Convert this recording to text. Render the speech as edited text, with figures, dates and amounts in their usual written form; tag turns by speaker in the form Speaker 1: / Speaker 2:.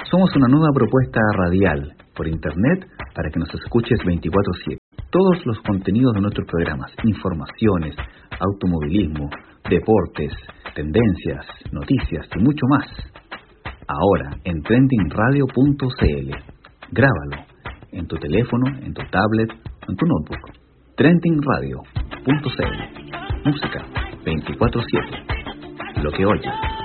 Speaker 1: Somos una nueva propuesta radial por internet para que nos escuches 24/7. Todos los contenidos de nuestros programas, informaciones, automovilismo, deportes, tendencias, noticias y mucho más. Ahora en trendingradio.cl. Grábalo en tu teléfono, en tu tablet o en tu notebook. trendingradio.cl. Música 24/7. Lo que oyes.